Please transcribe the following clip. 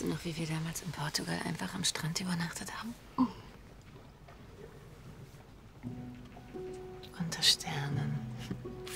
du noch, wie wir damals in Portugal einfach am Strand übernachtet haben? Unter Sternen.